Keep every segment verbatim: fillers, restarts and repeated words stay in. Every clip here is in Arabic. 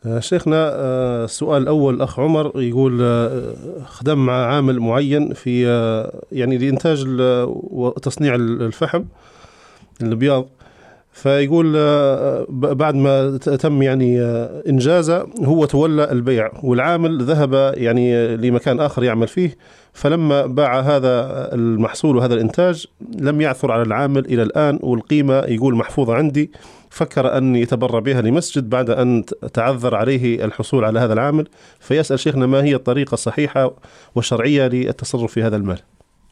شيخنا السؤال الأول أخ عمر يقول خدم مع عامل معين في يعني لإنتاج وتصنيع الفحم البياض، فيقول بعد ما تم يعني إنجازه هو تولى البيع والعامل ذهب يعني لمكان آخر يعمل فيه، فلما باع هذا المحصول وهذا الإنتاج لم يعثر على العامل إلى الآن، والقيمة يقول محفوظة عندي. فكر أن يتبرع بها لمسجد بعد أن تعذر عليه الحصول على هذا العامل، فيسأل شيخنا ما هي الطريقة الصحيحة والشرعية للتصرف في هذا المال؟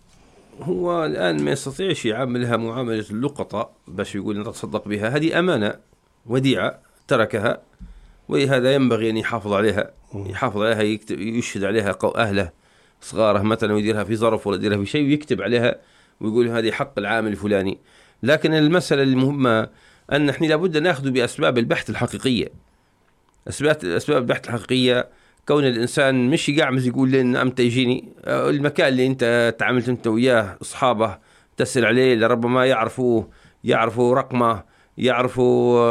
هو الآن ما يستطيعش يعاملها معاملة اللقطة باش يقول نتصدق بها، هذه أمانة وديعة تركها، ولهذا ينبغي أن يحافظ عليها يحافظ عليها يكتب يشهد عليها أهله صغاره مثلا، ويديرها في ظرف ولا يديرها في شيء ويكتب عليها ويقول هذه حق العامل الفلاني. لكن المسألة المهمة أن نحن لابد نأخذ بأسباب البحث الحقيقية. أسباب أسباب البحث الحقيقية كون الإنسان مش يقعمز يقول لي إن أمتى يجيني المكان اللي أنت تعاملت أنت وياه أصحابه تسأل عليه لربما يعرفوا يعرفوا رقمه، يعرفوا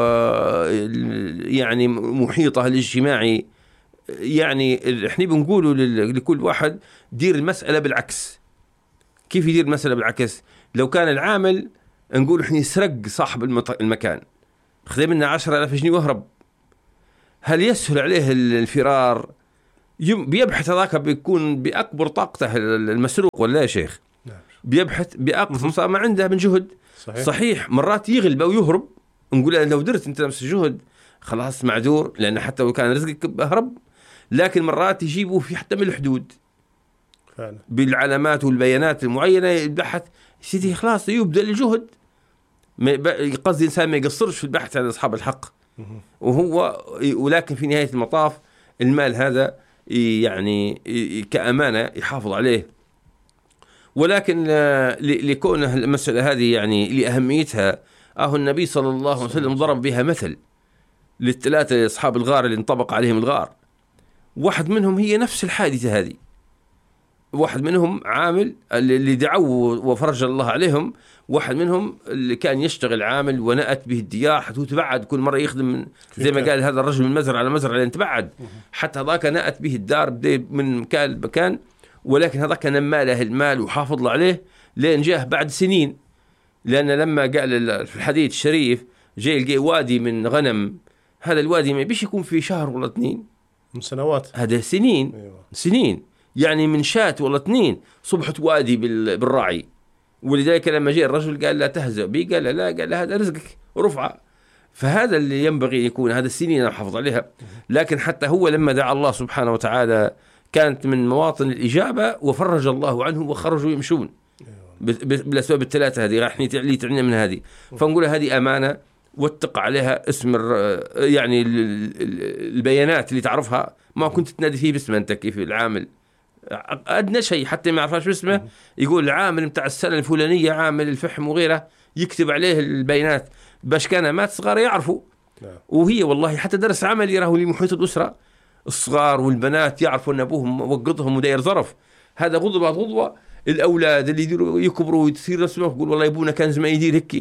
يعني محيطه الاجتماعي. يعني إحنا بنقوله لكل واحد دير المسألة بالعكس. كيف يدير المسألة بالعكس؟ لو كان العامل نقول إحنا يسرق صاحب المكان خذ منا عشرة آلاف جنيه وهرب، هل يسهل عليه الفرار؟ بيبحث هذاك بيكون بأكبر طاقته المسروق ولا يا شيخ؟ بيبحث بأقصى ما عنده من جهد. صحيح. صحيح مرات يغلب أو يهرب، نقول لو درت أنت نفس الجهد خلاص معذور، لأن حتى لو كان رزقك بهرب، لكن مرات يجيبوا في حتى من الحدود فعلا بالعلامات والبيانات المعينة البحث سيدي خلاص يبدأ الجهد. قصدي الإنسان ما يقصرش في البحث عن أصحاب الحق، وهو ولكن في نهاية المطاف المال هذا يعني كأمانة يحافظ عليه. ولكن لكونه المسألة هذه يعني لأهميتها أهو النبي صلى الله عليه وسلم ضرب بها مثل للثلاثة أصحاب الغار اللي انطبق عليهم الغار. واحد منهم هي نفس الحادثة هذه، واحد منهم عامل اللي دعوا وفرج الله عليهم، واحد منهم اللي كان يشتغل عامل ونأت به الديار حتى تبعد كل مرة يخدم من زي ما قال هذا الرجل من مزرعة على مزرعة لين تبعد، حتى هذاك نأت به الدار بدأ من مكان لمكان، ولكن هذاك نمى له المال وحافظ له عليه لين جاه بعد سنين. لأن لما قال في الحديث الشريف جاي يلقى وادي من غنم، هذا الوادي ما بيش يكون في شهر ولا اثنين، من سنوات، هذا سنين. أيوة. سنين يعني من شات ولا اثنين صبحت وادي بالراعي. ولذلك لما جاء الرجل قال لا تهزأ بي، قال لا، قال هذا رزقك ورفعه. فهذا اللي ينبغي يكون، هذا السنين نحافظ عليها. لكن حتى هو لما دعا الله سبحانه وتعالى كانت من مواطن الإجابة وفرج الله عنه وخرجوا يمشون بالأسباب الثلاثة هذه راح اللي تعنينا من هذه. فنقول هذه أمانة واتقى عليها اسم يعني البيانات اللي تعرفها، ما كنت تنادي فيه باسمه أنت كيف العامل أدنى شيء حتى ما يعرفش باسمه، يقول العامل متاع السنة الفلانية عامل الفحم وغيره، يكتب عليه البيانات باش كان مات صغار يعرفوا. وهي والله حتى درس عملي راهو لمحيط الأسرة الصغار والبنات يعرفوا أن أبوهم وقضهم وداير ظرف. هذا غضوة غضوة الأولاد اللي يديروا يكبروا ويصير رسمه يقول والله يبونا كان زمان يدير هيك.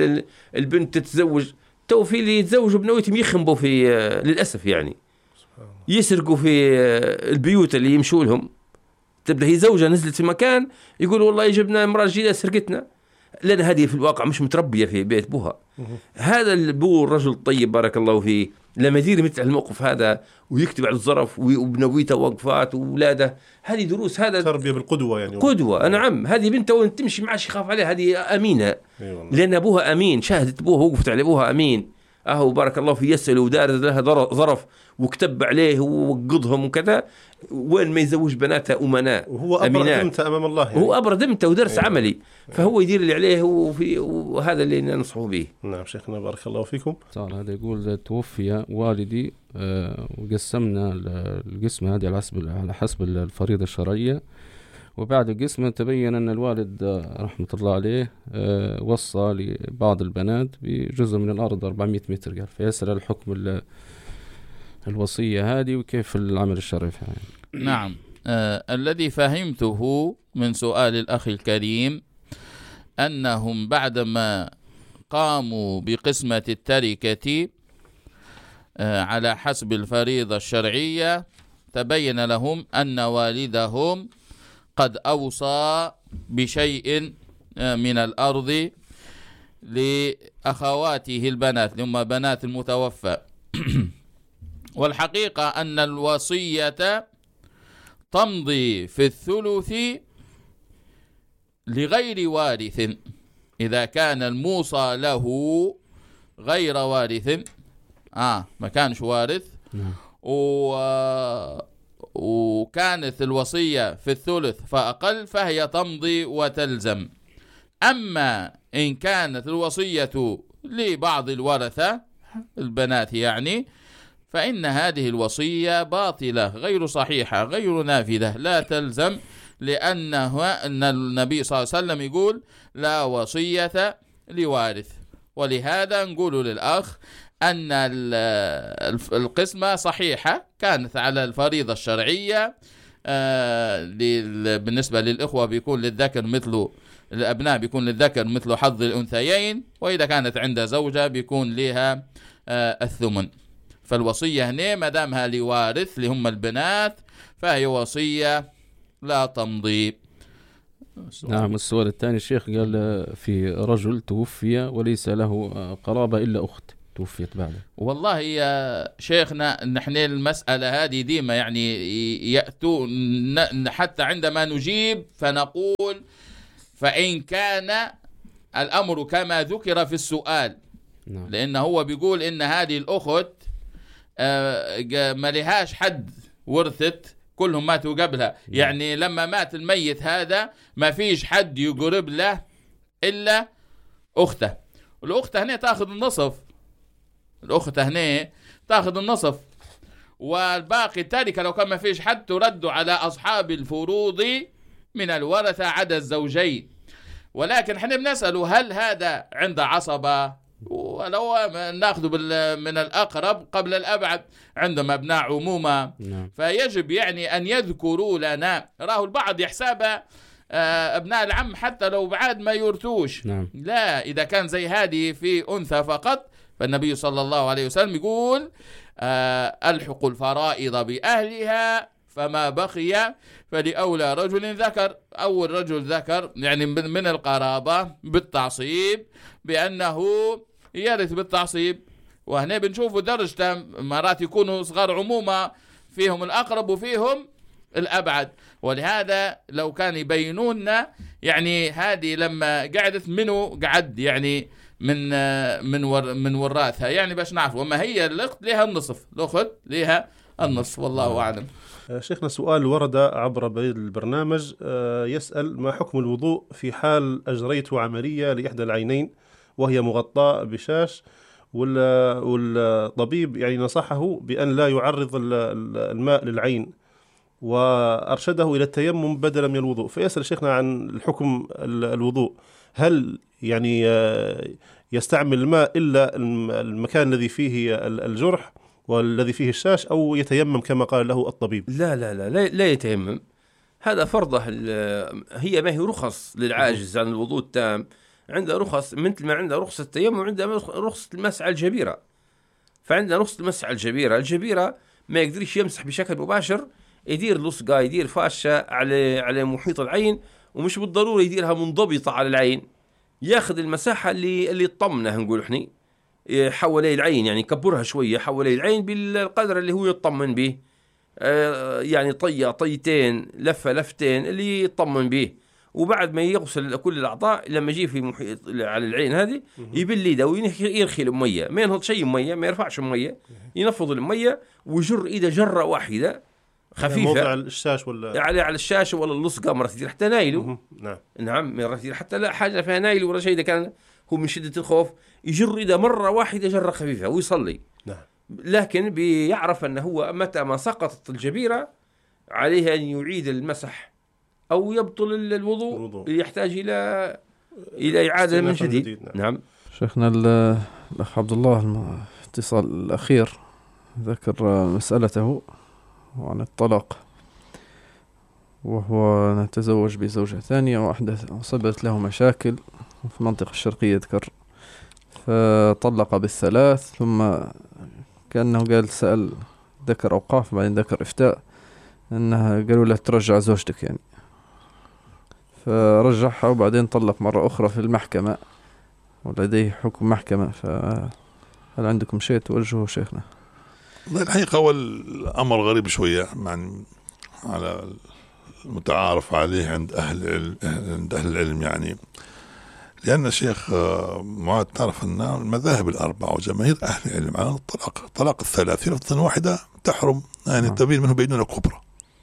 البنت تتزوج تو في اللي يتزوجوا بنويتهم يخنبوا في للأسف يعني يسرقوا في البيوت اللي يمشوا لهم. تبدأ هي زوجة نزلت في مكان يقول والله يجبنا امرأة جديدة سرقتنا، لأن هذه في الواقع مش متربية في بيت بوها. هذا البو الرجل الطيب بارك الله فيه لما يدير مثل الموقف هذا ويكتب على الظرف وبنويته وقفات وولاده، هذه دروس، هذا تربية بالقدوة يعني قدوة. نعم هذه بنته وانت تمشي معاش يخاف عليها، هذه أمينة لأن أبوها أمين، شاهدت أبوها وقفت على أبوها أمين أهو بارك الله فيه يسأل ودار لها ظرف وكتب عليه ووقضهم وكذا، وين ما يزوج بناتها أمناء وهو أبردمته أمام الله يعني. هو أبردمته ودرس أيوة. عملي فهو يدير اللي عليه وفي وهذا اللي ننصحه به. نعم شيخنا بارك الله فيكم. هذا يقول توفي والدي أه وقسمنا القسمة هذه على حسب على حسب الفريضة الشرعية، وبعد القسمة تبين أن الوالد رحمة الله عليه أه وصى لبعض البنات بجزء من الأرض أربعمائة متر، قال فيسأل الحكم الوصية هذه وكيف العمل الشرعي فيها يعني. نعم آه الذي فهمته من سؤال الأخ الكريم أنهم بعدما قاموا بقسمة التركة على حسب الفريضة الشرعية تبين لهم أن والدهم قد أوصى بشيء من الأرض لأخواته البنات اللي هم بنات المتوفى. والحقيقة أن الوصية تمضي في الثلث لغير وارث إذا كان الموصى له غير وارث، آه ما كانش وارث و... وكانت الوصية في الثلث فأقل فهي تمضي وتلزم. أما إن كانت الوصية لبعض الورثة البنات يعني، فإن هذه الوصية باطلة غير صحيحة غير نافذة لا تلزم، لأنه أن النبي صلى الله عليه وسلم يقول لا وصية لوارث. ولهذا نقول للأخ أن القسمة صحيحة كانت على الفريضة الشرعية. بالنسبة للإخوة بيكون للذكر مثل الأبناء بيكون للذكر مثل حظ الأنثيين، وإذا كانت عند زوجة بيكون لها الثمن. فالوصية هنا ما دامها لوارث اللي هم البنات فهي وصية لا تمضي. نعم. السؤال الثاني الشيخ قال في رجل توفي وليس له قرابة إلا أخت توفيت بعده. والله يا شيخنا نحن المسألة هذه ديما يعني يأتون حتى عندما نجيب فنقول فإن كان الأمر كما ذكر في السؤال. نعم. لأنه هو بيقول إن هذه الأخت ما لهاش حد ورثت، كلهم ماتوا قبلها. يعني لما مات الميت هذا ما فيش حد يقرب له إلا أخته. الأخت هنا تأخذ النصف، الأخت هنا تأخذ النصف، والباقي التاركة لو كان ما فيش حد ترد على أصحاب الفروض من الورثة عدا الزوجين. ولكن احنا بنسأله هل هذا عند عصبة؟ ولو ناخذ من الأقرب قبل الأبعد، عندما أبناء عمومة. نعم. فيجب يعني أن يذكروا لنا. راه البعض يحسب أبناء العم حتى لو بعد ما يرثوش. نعم. لا، إذا كان زي هذه في أنثى فقط فالنبي صلى الله عليه وسلم يقول ألحق الفرائض بأهلها فما بقي فلأولى رجل ذكر. أول رجل ذكر يعني من القرابة بالتعصيب بأنه يرث بالتعصيب. وهنا بنشوفوا درجة مرات يكونوا صغار عمومة فيهم الأقرب وفيهم الأبعد. ولهذا لو كان يبينوننا يعني هذه لما قعدت منه قعد يعني من من ور من وراثها يعني باش نعرف. وما هي الأخت لها النصف، الأخت لها النصف والله أعلم. شيخنا سؤال ورد عبر البرنامج يسأل ما حكم الوضوء في حال أجريت عملية لإحدى العينين وهي مغطاة بشاش، والطبيب يعني نصحه بأن لا يعرض الماء للعين وأرشده إلى التيمم بدلا من الوضوء. فيسأل شيخنا عن الحكم الوضوء، هل يعني يستعمل الماء إلا المكان الذي فيه الجرح والذي فيه الشاش أو يتيمم كما قال له الطبيب؟ لا لا لا لا, لا يتيمم، هذا فرضه. هي ما هي رخص للعاجز عن الوضوء التام، عنده رخص مثل ما عنده رخصة التيمم وعنده رخصة المسح على الجبيرة. فعنده رخصة المسح على الجبيرة، الجبيرة ما يقدرش يمسح بشكل مباشر، يدير لصقة يدير فاشة على على محيط العين، ومش بالضرورة يديرها منضبطة على العين، ياخذ المساحة اللي اللي تطمنها نقول احنا حوالي العين، يعني كبرها شوية حوالي العين بالقدر اللي هو يطمن به، آه يعني طية طيتين لفة لفتين اللي يطمن به. وبعد ما يغسل كل الأعضاء لما يجي في محيط على العين هذه يبل يده ويرخي المية، ما ينهض شيء مية، ما يرفعش المية، ينفض المية ويجر إيده جرة واحدة خفيفة موضع الشاش ولا على على الشاشة ولا اللصقة، مرة تدير حتى نايله. نعم نعم مرة تدير حتى لا حاجة فيها نايل ولا شيء، إذا كان هو من شدة الخوف يجر إيده مرة واحدة جرة خفيفة ويصلي. نعم. لكن بيعرف أنه هو متى ما سقطت الجبيرة عليه أن يعيد المسح أو يبطل الوضوء, الوضوء. يحتاج إلى إلى إعادة من جديد. نعم. نعم. شيخنا الأخ عبد الله الاتصال الأخير ذكر مسألته عن الطلاق، وهو تزوج بزوجة ثانية وأحدث أصبت له مشاكل في المنطقة الشرقية ذكر، فطلق بالثلاث ثم كأنه قال سأل ذكر أوقاف بعدين ذكر إفتاء أنها قالوا له ترجع زوجتك يعني، فرجعها وبعدين طلق مرة أخرى في المحكمة ولديه حكم محكمة. فهل عندكم شيء توجهه شيخنا؟ الحقيقة هو الأمر غريب شوية يعني على المتعارف عليه عند أهل العلم عند أهل العلم يعني، لأن الشيخ معاذ تعرف أن المذاهب الأربعة وجماهير أهل العلم على الطلاق طلاق الثلاث في لفظة واحدة تحرم يعني تبين منه بينونة كبرى،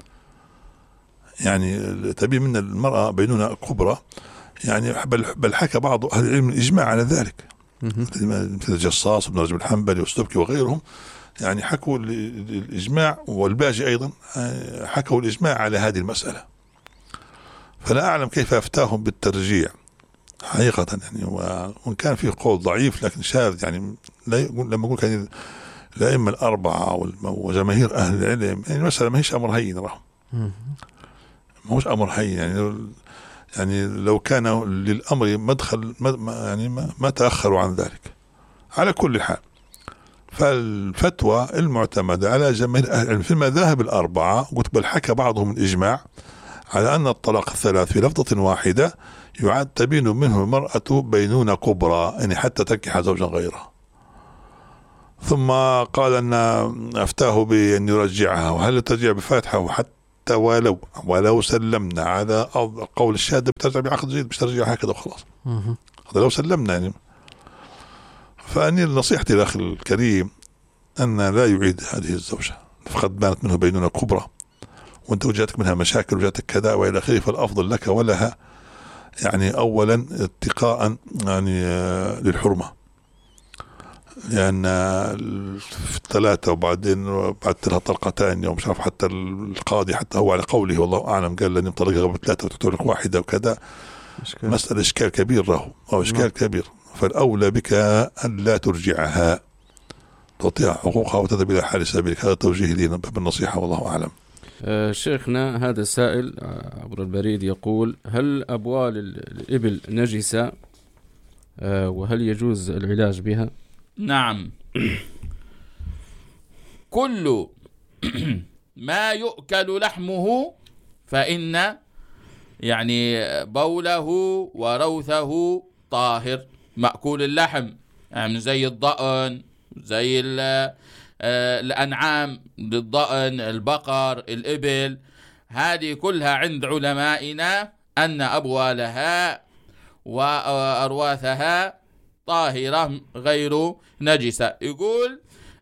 يعني تبين من المرأة بينونة كبرى يعني، بل, بل حكى بعض أهل العلم الإجماع على ذلك مثل الجصاص وابن رجب الحنبلي والسبكي وغيرهم، يعني حكوا الإجماع، والباجي أيضا حكوا الإجماع على هذه المسألة. فلا أعلم كيف أفتاهم بالترجيع حقيقة يعني، وإن كان فيه قول ضعيف لكن شاذ يعني، لا يقول لما أقول كان الأئمة الأربعة وجماهير أهل العلم يعني المسألة ما هيش أمر هين راه، ما هوش أمر هين يعني، يعني لو كان للأمر مدخل ما يعني ما, ما تأخروا عن ذلك. على كل حال فالفتوى المعتمدة على جماهير أهل العلم في المذاهب الأربعة، قلت بل حكى بعضهم الإجماع على أن الطلاق الثلاث في لفظة واحدة يعد تبين منه المرأة بينونة كبرى يعني حتى تنكح زوجا غيره. ثم قال أن أفتاه بأن يرجعها، وهل ترجع بفاتحة وحتى ولو ولو سلمنا على قول الشهادة بترجع بعقد جديد مش ترجع هكذا وخلاص، هذا لو سلمنا يعني. فأني نصيحتي لأخي الكريم أن لا يعيد هذه الزوجة، فقد بانت منه بينونة كبرى وانت وجاتك منها مشاكل وجاتك كذا والى اخره، فالافضل لك ولها يعني اولا اتقاء يعني للحرمه، لان في الثلاثه وبعدين بعد لها طلقتين يوم مش عارف، حتى القاضي حتى هو على قوله والله اعلم قال لن يطلقها قبل ثلاثه وتطلق واحده وكذا، مساله اشكال كبير له او اشكال كبير. فالاولى بك ان لا ترجعها، تعطيها حقوقها وتذهب الى حال سبيلك. هذا توجيه لي بالنصيحه والله اعلم. آه شيخنا هذا السائل عبر البريد يقول: هل أبوال الإبل نجسة آه وهل يجوز العلاج بها؟ نعم، كل ما يؤكل لحمه فإن يعني بوله وروثه طاهر، مأكول اللحم يعني زي الضأن زي الأنعام، الضأن البقر الإبل، هذه كلها عند علمائنا أن أبوالها وأرواثها طاهرة غير نجسة. يقول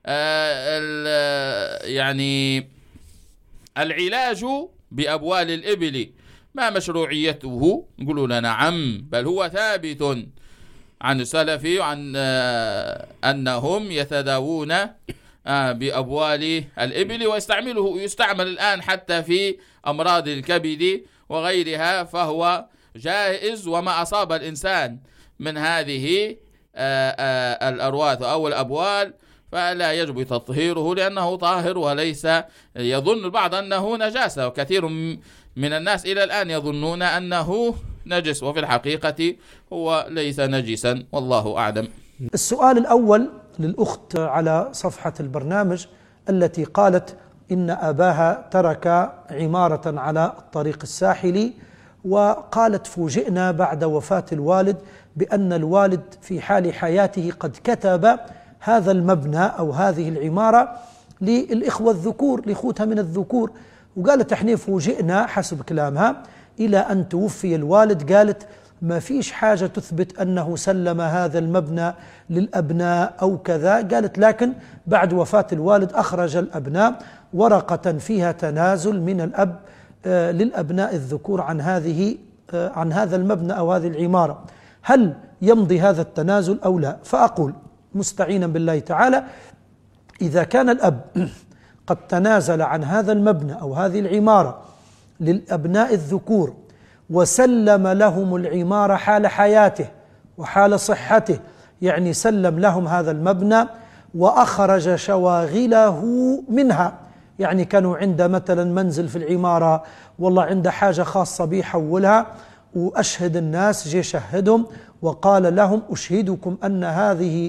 آه يعني العلاج بأبوال الإبل ما مشروعيته؟ يقولون نعم، بل هو ثابت عن السلف عن آه أنهم يتداوون آه بأبوال الإبل، ويستعمله يستعمل الآن حتى في أمراض الكبد وغيرها، فهو جائز. وما أصاب الإنسان من هذه آه آه الأرواث أو الأبوال فلا يجب تطهيره لأنه طاهر، وليس يظن البعض أنه نجاسة، وكثير من الناس إلى الآن يظنون أنه نجس، وفي الحقيقة هو ليس نجسا والله أعلم. السؤال الأول للأخت على صفحة البرنامج التي قالت إن أباها ترك عمارة على الطريق الساحلي، وقالت فوجئنا بعد وفاة الوالد بأن الوالد في حال حياته قد كتب هذا المبنى أو هذه العمارة للإخوة الذكور، لإخوتها من الذكور، وقالت احنا فوجئنا حسب كلامها إلى أن توفي الوالد، قالت ما فيش حاجة تثبت أنه سلم هذا المبنى للأبناء أو كذا، قالت لكن بعد وفاة الوالد أخرج الأبناء ورقة فيها تنازل من الأب آه للأبناء الذكور عن هذه آه عن هذا المبنى أو هذه العمارة، هل يمضي هذا التنازل أو لا؟ فأقول مستعينا بالله تعالى: إذا كان الأب قد تنازل عن هذا المبنى أو هذه العمارة للأبناء الذكور وسلم لهم العمارة حال حياته وحال صحته، يعني سلم لهم هذا المبنى وأخرج شواغله منها، يعني كانوا عنده مثلا منزل في العمارة والله عنده حاجة خاصة به حولها وأشهد الناس، جي شهدهم وقال لهم أشهدكم أن هذه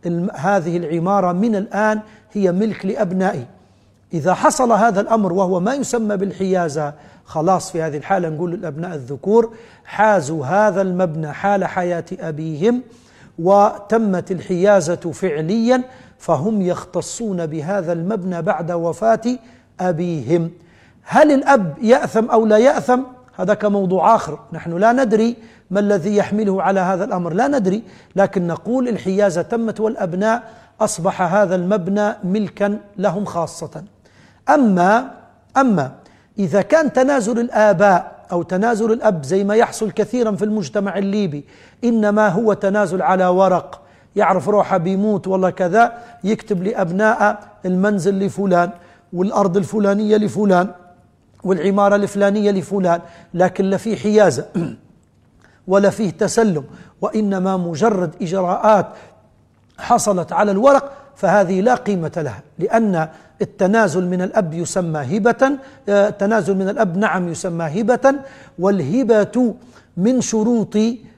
هذه العمارة من الآن هي ملك لأبنائي. إذا حصل هذا الأمر وهو ما يسمى بالحيازة، خلاص في هذه الحالة نقول للأبناء الذكور حازوا هذا المبنى حال حياة أبيهم وتمت الحيازة فعليا، فهم يختصون بهذا المبنى بعد وفاة أبيهم. هل الأب يأثم أو لا يأثم؟ هذا كموضوع آخر، نحن لا ندري ما الذي يحمله على هذا الأمر، لا ندري، لكن نقول الحيازة تمت والأبناء أصبح هذا المبنى ملكا لهم خاصة. أما أما إذا كان تنازل الآباء أو تنازل الأب زي ما يحصل كثيرا في المجتمع الليبي، إنما هو تنازل على ورق، يعرف روحه بيموت والله كذا، يكتب لأبناء المنزل لفلان والأرض الفلانية لفلان والعمارة الفلانية لفلان، لكن لا فيه حيازة ولا فيه تسلم، وإنما مجرد إجراءات حصلت على الورق، فهذه لا قيمة لها، لأن التنازل من الأب يسمى هبة، التنازل من الأب نعم يسمى هبة، والهبة من شروط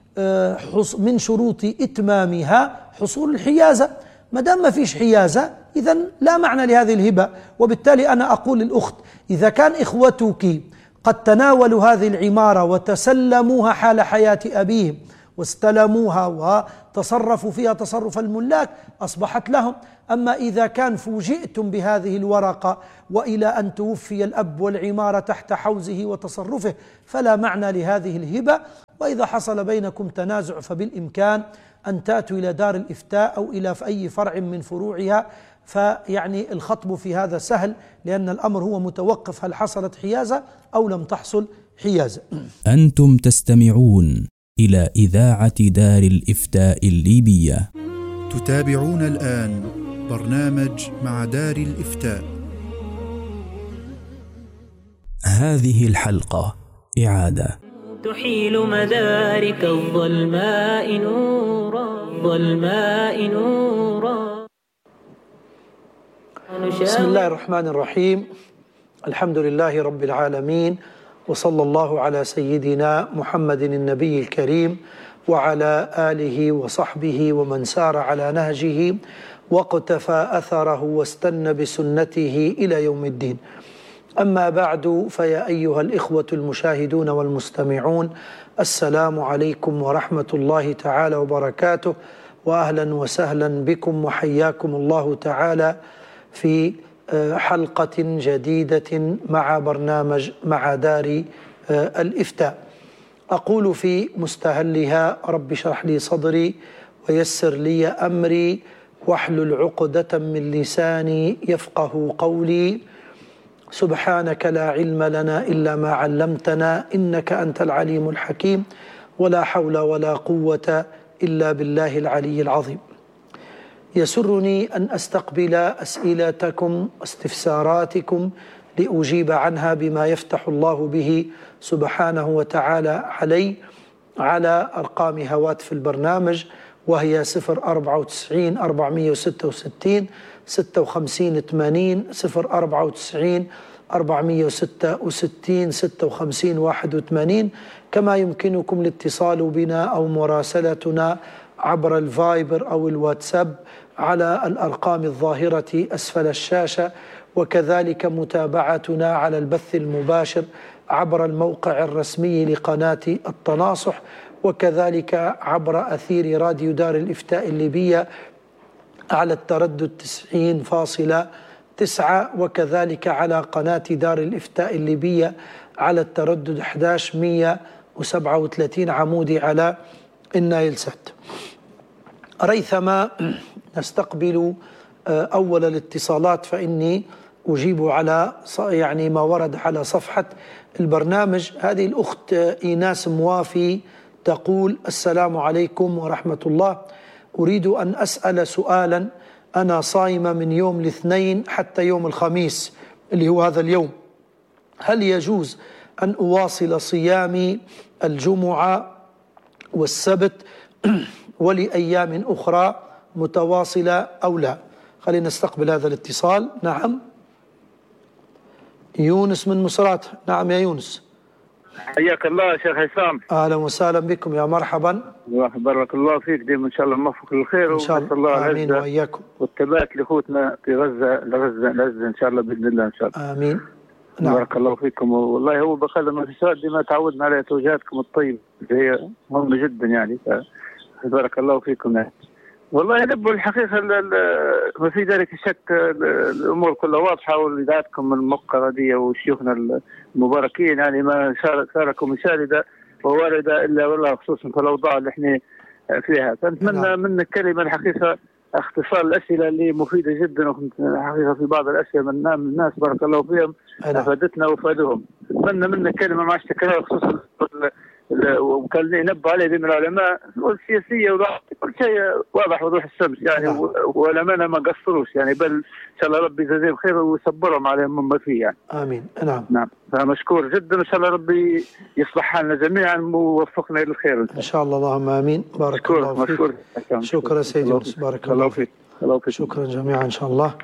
من شروط إتمامها حصول الحيازة. ما دام ما فيش حيازة إذن لا معنى لهذه الهبة. وبالتالي أنا أقول للأخت إذا كان إخوتك قد تناولوا هذه العمارة وتسلموها حال حياة أبيهم واستلموها وتصرفوا فيها تصرف الملاك أصبحت لهم. أما إذا كان فوجئتم بهذه الورقة وإلى أن توفي الأب والعمارة تحت حوزه وتصرفه فلا معنى لهذه الهبة. وإذا حصل بينكم تنازع فبالإمكان أن تأتوا إلى دار الإفتاء أو إلى في أي فرع من فروعها، فيعني الخطب في هذا سهل، لأن الأمر هو متوقف هل حصلت حيازة أو لم تحصل حيازة. أنتم تستمعون إلى إذاعة دار الإفتاء الليبية. تتابعون الآن برنامج مع دار الإفتاء. هذه الحلقة إعادة. تحيل مدارك الظلماء نورا ظلماء نورا. بسم الله الرحمن الرحيم. الحمد لله رب العالمين، وصلى الله على سيدنا محمد النبي الكريم وعلى آله وصحبه ومن سار على نهجه واقتفى أثره واستنى بسنته إلى يوم الدين. أما بعد، فيا أيها الإخوة المشاهدون والمستمعون، السلام عليكم ورحمة الله تعالى وبركاته، وأهلا وسهلا بكم وحياكم الله تعالى في حلقة جديدة مع برنامج مع دار الإفتاء. أقول في مستهلها رب اشرح لي صدري ويسر لي أمري واحلل عقدة من لساني يفقه قولي. سبحانك لا علم لنا إلا ما علمتنا إنك أنت العليم الحكيم، ولا حول ولا قوة إلا بالله العلي العظيم. يسرني أن أستقبل أسئلتكم واستفساراتكم لأجيب عنها بما يفتح الله به سبحانه وتعالى علي على أرقام هواتف البرنامج، وهي صفر أربعة وتسعين أربعمئة وستة وستين ستة وخمسين ثمانين صفر أربعة وتسعين أربعمئة وستة وستين ستة وخمسين واحد وثمانين. كما يمكنكم الاتصال بنا أو مراسلتنا عبر الفايبر أو الواتساب على الأرقام الظاهرة أسفل الشاشة، وكذلك متابعتنا على البث المباشر عبر الموقع الرسمي لقناة التناصح، وكذلك عبر أثير راديو دار الإفتاء الليبية على التردد تسعين فاصلة تسعة، وكذلك على قناة دار الإفتاء الليبية على التردد أحد عشر مئة وسبعة وثلاثين عمودي على النايل سات. ريثما نستقبل أول الاتصالات فإني أجيب على يعني ما ورد على صفحة البرنامج. هذه الأخت إيناس موافي تقول: السلام عليكم ورحمة الله، أريد أن أسأل سؤالا. أنا صائمة من يوم الاثنين حتى يوم الخميس اللي هو هذا اليوم، هل يجوز أن أواصل صيامي الجمعة والسبت ولأيام أخرى متواصلة أو لا؟ خلينا نستقبل هذا الاتصال. نعم، يونس من مصرات. نعم يا يونس. حياك الله شيخ عصام. اهلا وسهلا بكم، يا مرحبا. بارك الله فيك، ديما ان شاء الله موفق للخير ان شاء الله. امين واياكم. والثبات لاخوتنا في غزه لغزه لغزه ان شاء الله باذن الله ان شاء الله. امين. نعم. بارك الله فيكم. والله هو بخلي ما في سؤال دي ما تعودنا على توجيهاتكم الطيبه، هي مهمه جدا يعني. بارك الله فيكم يعني. والله نبوا الحقيقه ما في ذلك الشك، الامور كلها واضحه، واذاعتكم الموقره دي وشيوخنا المباركين يعني ما شاركوا مسانده ووارده الا والله، خصوصا في الاوضاع اللي احنا فيها. فنتمنى منك كلمه الحقيقه اختصار الاسئله اللي مفيده جدا، وحقيقه في بعض الاسئله من الناس بارك الله فيهم افادتنا وافادوهم. نتمنى منك كلمه ما عادش تكرار، خصوصا وكان ينبه عليه من العلماء والسياسيه وكل شيء واضح وضوح الشمس يعني. نعم. والامانه ما قصروش يعني، بل ان شاء الله ربي يجزيهم خير ويصبرهم على ما فيه يعني. امين. نعم نعم. فمشكور جدا، ان شاء الله ربي يصلح حالنا جميعا ووفقنا للخير ان شاء الله. اللهم امين. بارك مشكور. الله فيك. مشكور. شكرا سيدي يونس، بارك الله فيك. فيك. شكرا جميعا ان شاء الله.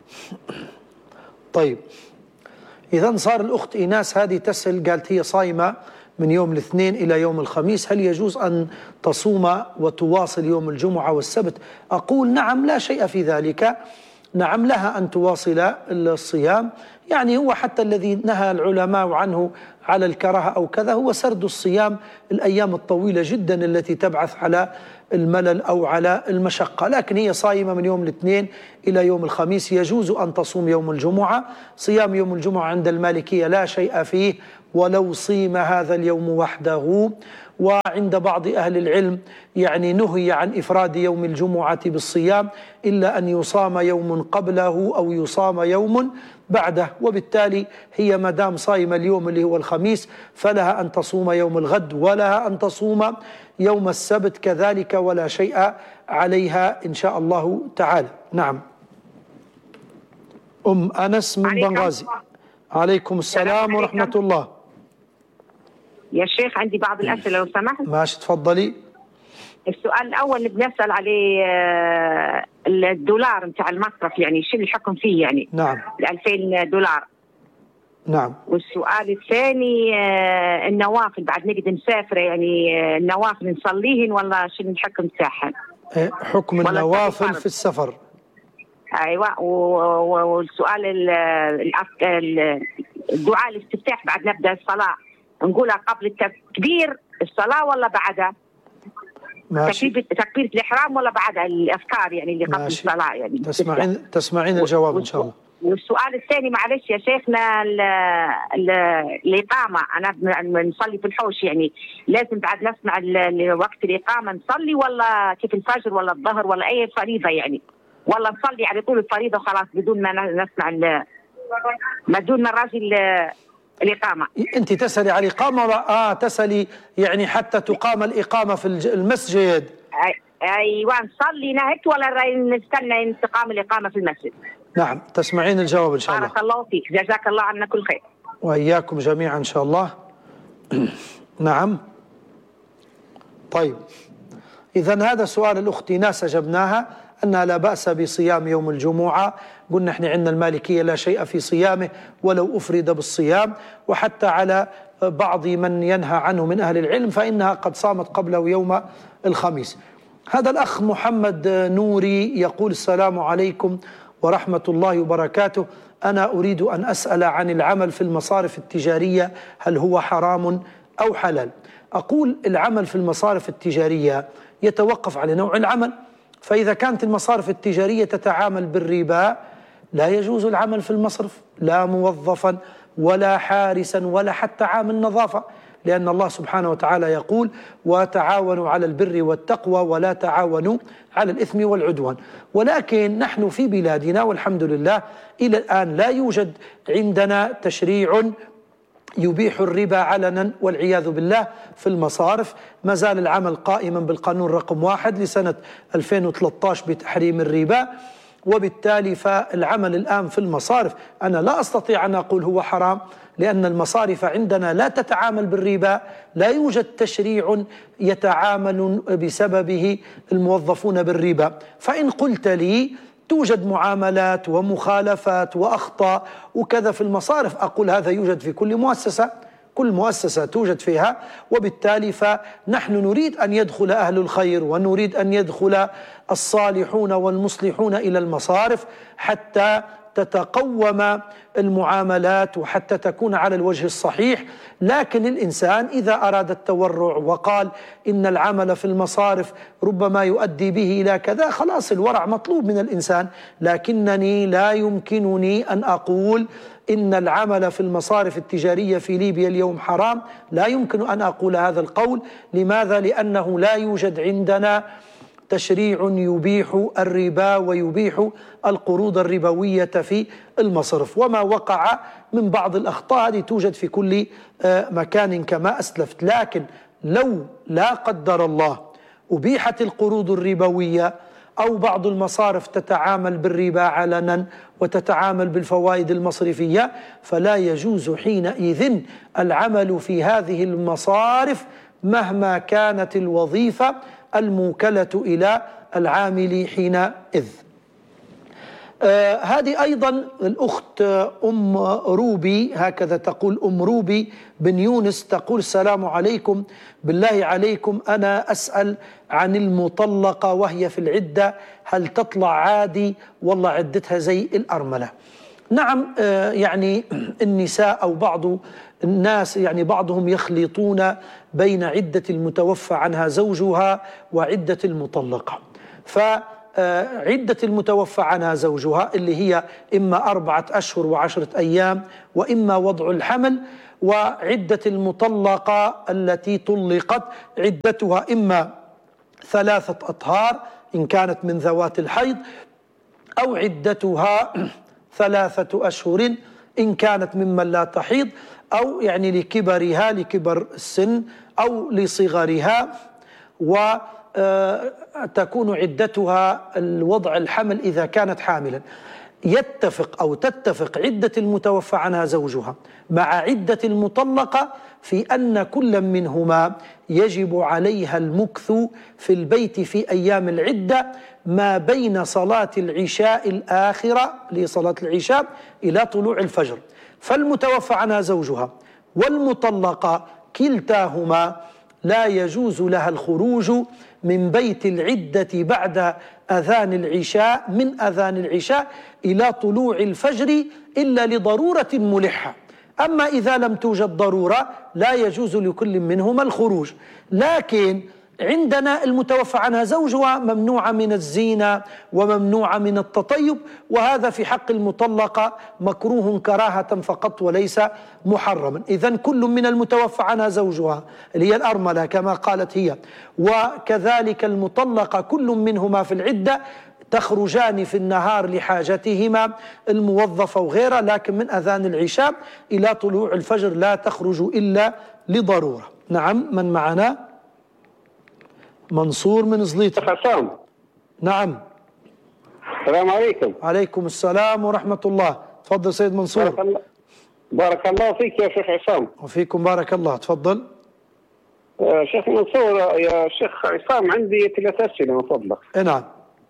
طيب، اذا صار الاخت ايناس هذه تسال، قالت هي صايمه من يوم الاثنين إلى يوم الخميس، هل يجوز أن تصوم وتواصل يوم الجمعة والسبت؟ أقول نعم، لا شيء في ذلك. نعم، لها أن تواصل الصيام. يعني هو حتى الذي نهى العلماء عنه على الكراهة أو كذا هو سرد الصيام الأيام الطويلة جدا التي تبعث على الملل أو على المشقة. لكن هي صايمة من يوم الاثنين إلى يوم الخميس، يجوز أن تصوم يوم الجمعة. صيام يوم الجمعة عند المالكية لا شيء فيه ولو صيم هذا اليوم وحده. وعند بعض أهل العلم يعني نهي عن إفراد يوم الجمعة بالصيام إلا أن يصام يوم قبله أو يصام يوم بعده. وبالتالي هي مدام صايمة اليوم اللي هو الخميس فلها أن تصوم يوم الغد، ولها أن تصوم يوم السبت كذلك، ولا شيء عليها إن شاء الله تعالى. نعم. أم أنس من بنغازي. عليكم السلام ورحمة الله. يا شيخ عندي بعض الأسئلة لو سمحت. ماشي، تفضلي. السؤال الأول اللي بنسأل عليه الدولار نتاع المصرف، يعني شو الحكم فيه يعني؟ نعم. ألفين دولار. نعم. والسؤال الثاني النوافل، بعد نقدر نسافر يعني النوافل نصليهن ولا شو الحكم تاعهن؟ حكم النوافل في السفر. ايوه. والسؤال الدعاء الاستفتاح بعد نبدا الصلاه نقولها قبل التكبير الصلاه ولا بعدها؟ ماشي. تكبيرة الإحرام ولا بعد الأذكار يعني اللي قبل ماشي. الصلاة يعني؟ تسمعين تسمعين الجواب إن شاء الله. والسؤال الثاني معلش يا شيخنا، ال ال الإقامة، أنا بنصلي في الحوش يعني لازم بعد نسمع وقت الإقامة نصلي ولا كيف الفجر ولا الظهر ولا أي فريضة يعني؟ ولا نصلي على طول الفريضة خلاص بدون ما نسمع بدون ما الراجل الإقامة؟ أنت تسألي على الإقامة ولا آه تسألي يعني حتى تقام الإقامة في المسجد؟ أيوة نصلي نهت ولا نستنى تقام الإقامة في المسجد؟ نعم، تسمعين الجواب إن شاء الله. بارك الله فيك، جزاك الله عنا كل خير. وإياكم جميعا إن شاء الله. نعم. طيب، إذن هذا سؤال الأخت ناس أجبناها أنها لا بأس بصيام يوم الجمعة. قلنا إحنا عندنا المالكية لا شيء في صيامه ولو أفرد بالصيام، وحتى على بعض من ينهى عنه من أهل العلم فإنها قد صامت قبله يوم الخميس. هذا الأخ محمد نوري يقول: السلام عليكم ورحمة الله وبركاته، أنا أريد أن أسأل عن العمل في المصارف التجارية، هل هو حرام أو حلال؟ أقول العمل في المصارف التجارية يتوقف على نوع العمل، فإذا كانت المصارف التجارية تتعامل بالربا لا يجوز العمل في المصرف، لا موظفا ولا حارسا ولا حتى عامل نظافة، لأن الله سبحانه وتعالى يقول: وتعاونوا على البر والتقوى ولا تعاونوا على الإثم والعدوان. ولكن نحن في بلادنا والحمد لله إلى الآن لا يوجد عندنا تشريع يبيح الربا علنا والعياذ بالله في المصارف. ما زال العمل قائما بالقانون رقم واحد لسنة ألفين وثلاثة عشر بتحريم الربا، وبالتالي فالعمل الآن في المصارف أنا لا أستطيع أن أقول هو حرام، لأن المصارف عندنا لا تتعامل بالربا، لا يوجد تشريع يتعامل بسببه الموظفون بالربا. فإن قلت لي توجد معاملات ومخالفات وأخطاء وكذا في المصارف، أقول هذا يوجد في كل مؤسسة، كل مؤسسة توجد فيها، وبالتالي فنحن نريد أن يدخل أهل الخير ونريد أن يدخل الصالحون والمصلحون إلى المصارف حتى تتقوم المعاملات وحتى تكون على الوجه الصحيح. لكن الإنسان إذا أراد التورع وقال إن العمل في المصارف ربما يؤدي به إلى كذا، خلاص الورع مطلوب من الإنسان. لكنني لا يمكنني أن أقول إن العمل في المصارف التجارية في ليبيا اليوم حرام، لا يمكن أن أقول هذا القول. لماذا؟ لأنه لا يوجد عندنا تشريع يبيح الربا ويبيح القروض الربوية في المصرف، وما وقع من بعض الأخطاء هذه توجد في كل مكان كما أسلفت. لكن لو لا قدر الله أبيحت القروض الربوية أو بعض المصارف تتعامل بالربا علنا وتتعامل بالفوائد المصرفية، فلا يجوز حينئذ العمل في هذه المصارف مهما كانت الوظيفة الموكلة إلى العامل حينئذ. آه هذه أيضا الأخت أم روبي، هكذا تقول أم روبي بن يونس، تقول السلام عليكم، بالله عليكم أنا أسأل عن المطلقة وهي في العدة، هل تطلع عادي والله عدتها زي الأرملة؟ نعم، آه يعني النساء أو بعض الناس يعني بعضهم يخلطون بين عدة المتوفى عنها زوجها وعدة المطلقة. فعدة المتوفى عنها زوجها اللي هي إما أربعة أشهر وعشرة أيام وإما وضع الحمل، وعدة المطلقة التي طلقت عدتها إما ثلاثة أطهار إن كانت من ذوات الحيض، أو عدتها ثلاثة أشهر إن كانت ممن لا تحيض، أو يعني لكبرها لكبر السن أو لصغرها، وتكون عدتها الوضع الحمل إذا كانت حاملا. يتفق أو تتفق عدة المتوفى عنها زوجها مع عدة المطلقة في أن كل منهما يجب عليها المكث في البيت في أيام العدة ما بين صلاة العشاء الآخرة لصلاة العشاء إلى طلوع الفجر. فالمتوفى عنها زوجها والمطلقة كلتاهما لا يجوز لها الخروج من بيت العدة بعد أذان العشاء من أذان العشاء إلى طلوع الفجر إلا لضرورة ملحة. أما إذا لم توجد ضرورة لا يجوز لكل منهما الخروج. لكن عندنا المتوفى عنها زوجها ممنوعة من الزينة وممنوعة من التطيب، وهذا في حق المطلقة مكروه كراهة فقط وليس محرما. إذن كل من المتوفى عنها زوجها اللي هي الأرملة كما قالت هي، وكذلك المطلقة كل منهما في العدة تخرجان في النهار لحاجتهما الموظفة وغيرها، لكن من أذان العشاء إلى طلوع الفجر لا تخرج إلا لضرورة. نعم، من معنا؟ منصور من زليطة. حسام. نعم. السلام عليكم. عليكم السلام ورحمة الله. تفضل سيد منصور. بارك الله, بارك الله فيك يا شيخ عصام. وفيكم بارك الله. تفضل. آه شيخ منصور، يا شيخ عصام عندي ثلاث أسئلة من فضلك. نعم.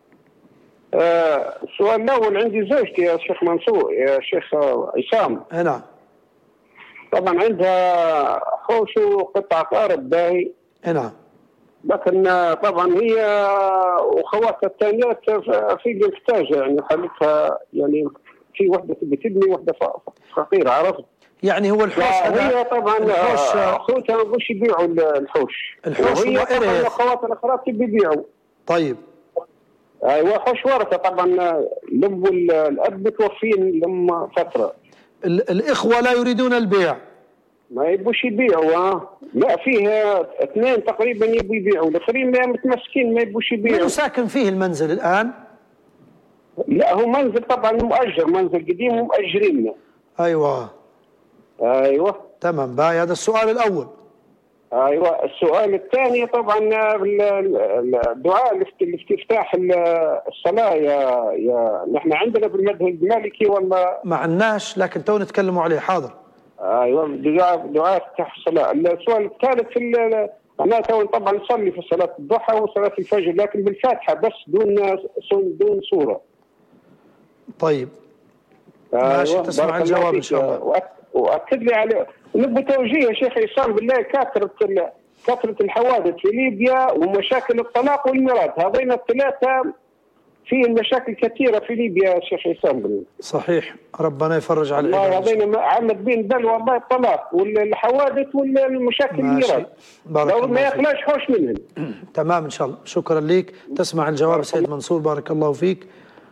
آه السؤال الأول، عندي زوجتي يا شيخ منصور يا شيخ عصام. نعم. طبعا عندها حوش وقطعة أرض باهي. نعم. لكن طبعا هي واخواتها الثانيات في الانتاج، يعني حالتها يعني في وحده تبي تبني وحده فقيره، عرفت؟ يعني هو الحوش هذا هي طبعا اخوتها ما بغوش يبيعوا الحوش. الحوش وهي هو طبعا إرث. اخواتها الاخرى تبي يبيعوا. طيب. ايوه حوش ورثه طبعا، لم الاب متوفين لما فتره. الاخوه لا يريدون البيع. ما يبوش يبيعوا. ها لا، فيه اثنين تقريبا يبوا يبيعوا، الاخرين متمسكين ما يبوش يبيعوا. من ساكن فيه المنزل الان؟ لا هو منزل طبعا مؤجر، منزل قديم ومؤجرين. ايوه ايوه تمام. باي، هذا السؤال الاول. ايوه السؤال الثاني طبعا الدعاء لافتتاح الصلاه، يا يا نحن عندنا بالمذهب المالكي ولا ما عندناش، لكن تو نتكلموا عليه. حاضر. ايوه دعاء دعاء افتتاح الصلاه. السؤال الثالث في انا تو طبعا نصلي في صلاه الضحى وصلاه الفجر لكن بالفاتحه بس دون دون سوره. طيب ماشي، أيوة. تسمع الجواب ان شاء الله. واكد لي على نبغى توجيه يا شيخ عصام بالله. كثره كثره الحوادث في ليبيا ومشاكل الطلاق والميراث، هذين الثلاثه في المشاكل كثيره في ليبيا يا شيخ عصام بالله. صحيح، ربنا يفرج على العباد. هذين عمت بين بل والله الطلاق والحوادث والمشاكل الميراث، لو ما يخلاش حوش منهم. تمام ان شاء الله. شكرا لك. تسمع الجواب سيد منصور، بارك الله فيك.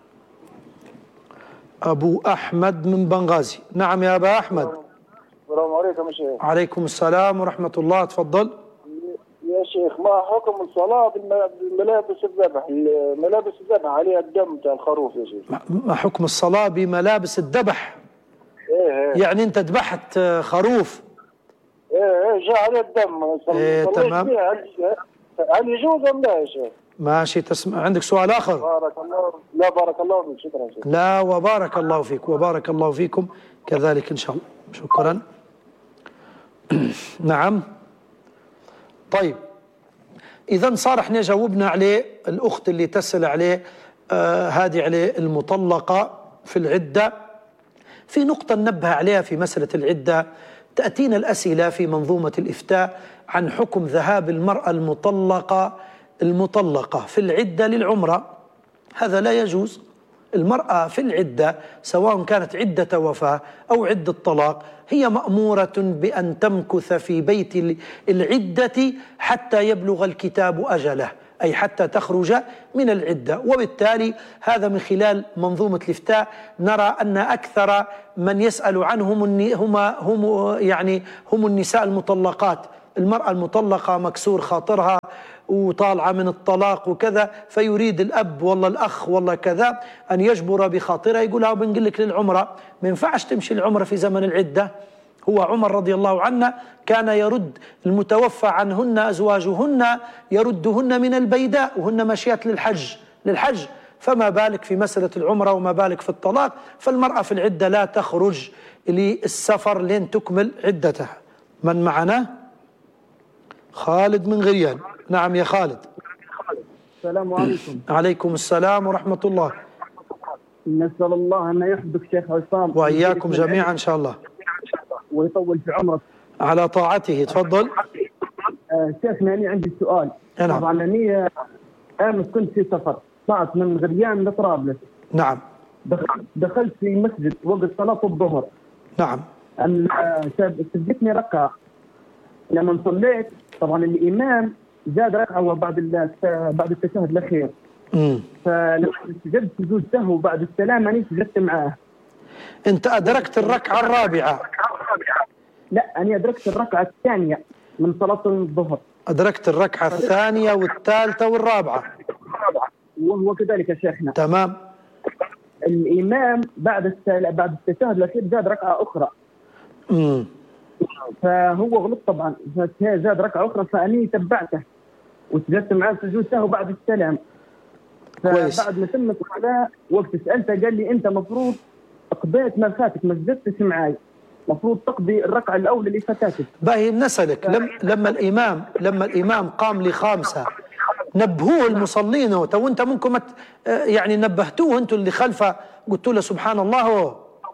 ابو احمد من بنغازي. نعم يا ابا احمد. السلام عليكم يا شيخ. عليكم السلام ورحمه الله، تفضل. يا شيخ، ما حكم الصلاة بالملابس الذبح؟ ملابس الذبح عليها الدم تاع الخروف يا شيخ. ما حكم الصلاة بملابس الذبح؟ ايه ايه. يعني انت ذبحت خروف؟ ايه ايه، جاء عليه الدم. ايه تمام. هل يجوز ام لا يا شيخ؟ ماشي. تسمع، عندك سؤال اخر؟ بارك الله. لا بارك الله فيك. شكرا شيخ. لا وبارك الله فيك وبارك الله فيكم كذلك ان شاء الله. شكرا. نعم. طيب، إذا صار احنا جاوبنا عليه. الأخت اللي تسأل عليه آه هذه عليه المطلقة في العدة. في نقطة ننبه عليها في مسألة العدة. تأتينا الأسئلة في منظومة الإفتاء عن حكم ذهاب المرأة المطلقة المطلقة في العدة للعمرة. هذا لا يجوز. المرأة في العدة سواء كانت عدة وفاة أو عدة طلاق هي مأمورة بأن تمكث في بيت العدة حتى يبلغ الكتاب أجله، أي حتى تخرج من العدة. وبالتالي هذا من خلال منظومة الإفتاء نرى أن أكثر من يسأل عنهم هم هم يعني هم النساء المطلقات. المرأة المطلقة مكسور خاطرها وطالعة من الطلاق وكذا، فيريد الأب والله الأخ والله كذا أن يجبر بخاطرها، يقولها بنقول لك للعمرة ما ينفعش تمشي العمرة في زمن العدة. هو عمر رضي الله عنه كان يرد المتوفى عنهن أزواجهن يردهن من البيداء وهن ماشيات للحج للحج فما بالك في مسألة العمرة وما بالك في الطلاق. فالمرأة في العدة لا تخرج للسفر لين تكمل عدتها. من معنا؟ خالد من غريان. نعم يا خالد. السلام عليكم. عليكم السلام ورحمة الله. نسأل الله أن يحفظك شيخ عصام وإياكم جميعا إن شاء الله ويطول في عمرك على طاعته. تفضل. آه شيخنا، أنا عندي سؤال. نعم. طبعا أنا أمس كنت في سفر، طلعت من غريان لطرابلس. نعم. دخلت في مسجد وقت صلاة الظهر. نعم. سبقتني ركعة. لما صليت طبعا الإمام زاد ركعة وبعد بعد التشهد الأخير. امم فلما سجدت سجود سهو بعد السلام أنا سجدت معاه. أنت أدركت الركعة الرابعة؟ لا، أنا أدركت الركعة الثانية من صلاة الظهر. أدركت الركعة الثانية والثالثة والرابعة. وهو كذلك يا شيخنا. تمام. الإمام بعد بعد التشهد الأخير زاد ركعة أخرى. امم فهو غلط طبعا، زاد ركعة أخرى فأني تبعته وسجدت معاه سجود سهو بعد السلام. فبعد ما تمت الصلاة وقت سألته قال لي أنت مفروض قضيت ما فاتك، ما سجدتش معاي، مفروض تقضي الركعة الأولى اللي فاتتك. باهي نسألك لم لما الإمام لما الإمام قام لخامسة نبهوه المصلين، تو أنت منكم يعني نبهتوه أنتم اللي خلفه قلتوا له سبحان الله؟ هو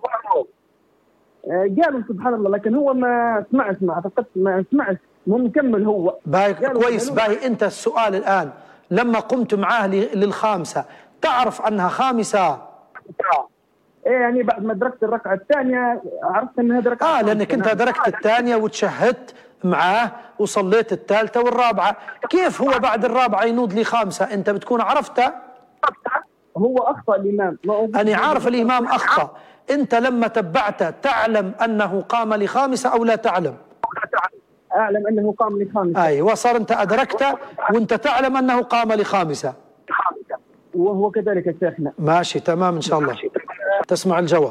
قالوا سبحان الله لكن هو ما سمعش، ما اعتقدت ما سمعش، مو مكمل هو. باهي كويس. باهي انت السؤال الان لما قمت معاه للخامسه تعرف انها خامسه؟ ايه يعني بعد ما ادركت الركعه الثانيه عرفت انها ركعه. اه لانك انت ادركت الثانيه وتشهدت معاه وصليت الثالثه والرابعه، كيف هو بعد الرابعه ينوض لي خامسه؟ انت بتكون عرفته؟ هو اخطا الامام. انا عارف الامام اخطا. أنت لما تبعته تعلم أنه قام لخامسة أو لا تعلم؟ أعلم أنه قام لخامسة. أي وصار أنت أدركته وأنت تعلم أنه قام لخامسة. وهو كذلك يا شيخنا. ماشي تمام إن شاء الله. تسمع الجواب.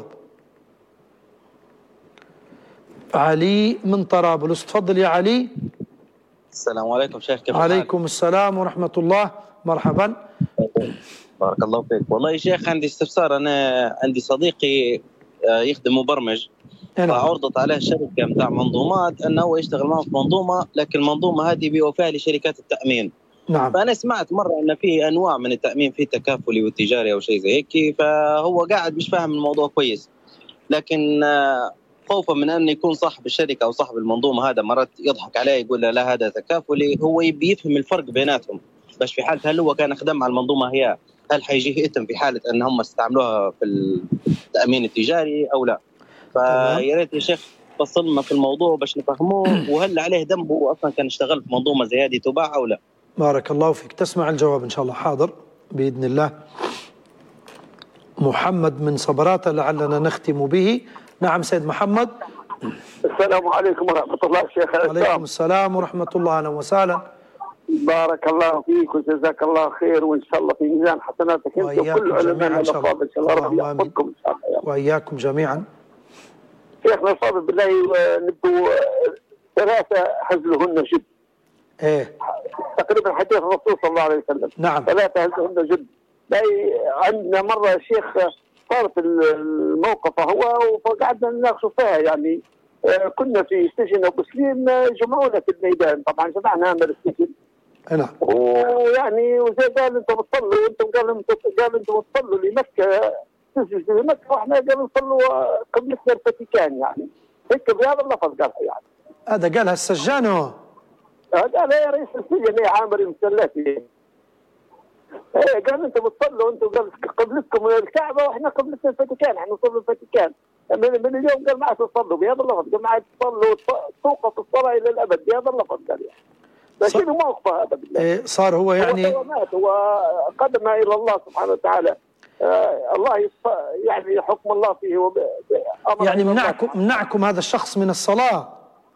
علي من طرابلس. تفضل يا علي. السلام عليكم شيخ، كيف عليكم السلام ورحمة الله. مرحبا. بارك الله فيك. والله يا شيخ عندي استفسار. أنا عندي صديقي يخدم مبرمج، فعرضت عليه شركة متاع منظومات أنه هو يشتغل معه في منظومة، لكن المنظومة هذه بيوفيها لشركات التأمين. نعم. فأنا سمعت مرة أن في أنواع من التأمين، في تكافلي والتجاري أو شيء زي هيك، فهو قاعد مش فاهم الموضوع كويس. لكن خوفا من أن يكون صاحب الشركة أو صاحب المنظومة هذا مرات يضحك عليه يقول له لا هذا تكافلي، هو يبي يفهم الفرق بيناتهم، باش في حالة هل هو كان خدم على المنظومة هي هل حيجيه إثم في حالة أن هم استعملوها في التأمين التجاري أو لا. فيا ريت يا شيخ فصلنا في الموضوع باش نفهموه، وهل عليه ذنب هو أصلا كان اشتغل في منظومة زي هذه تباع أو لا. بارك الله فيك. تسمع الجواب إن شاء الله. حاضر بإذن الله. محمد من صبرات لعلنا نختم به. نعم سيد محمد. السلام عليكم ورحمة الله شيخ. وعليكم السلام ورحمة الله. أهلا وسهلا. بارك الله فيك وجزاك الله خير، وإن شاء الله في ميزان حسناتك أنت وكل علماء الأفاضل إن شاء الله رب يحفظكم إن شاء الله. وإياكم جميعا. شيخنا صابر بالله نبدو ثلاثة هزلهن جد. إيه. تقريبا حديث الرسول صلى الله عليه وسلم. نعم. ثلاثة هزلهن جد. عندنا مرة يا شيخ صارت الموقف هو وقعدنا نناقشوا فيها، يعني كنا في سجن أبو سليم جمعونا في الميدان، طبعا جمعنا من السجن. نعم. ويعني وزي قال انتم بتصلوا، انتم قالوا انتم قالوا انتم بتصلوا لمكة، تسجلوا لمكة، واحنا قالوا نصلوا قبلتنا الفاتيكان، يعني هيك بهذا اللفظ قالها يعني. هذا قالها السجان هو. قالها يا رئيس السجن يا عامر المسلاتي. ايه قال انتم بتصلوا، انتم قال قبلتكم الكعبة واحنا قبلتنا الفاتيكان، احنا نصلوا الفاتيكان. من, من اليوم قال معك تصلوا بهذا اللفظ، قال معك تصلوا توقف الصلاة إلى الأبد بهذا اللفظ قال يعني. لكن موقفه هذا بالله. إيه صار هو يعني هو مات وقدم إلى الله سبحانه وتعالى. آه الله يعني حكم الله فيه وب... يعني منعكم منعكم هذا الشخص من الصلاة.